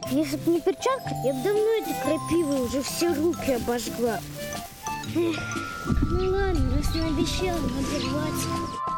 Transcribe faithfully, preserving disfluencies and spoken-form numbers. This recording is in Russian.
Если бы не перчатка, я бы давно эти крапивы уже все руки обожгла. Эх, ну ладно, раз не обещала, надо рвать.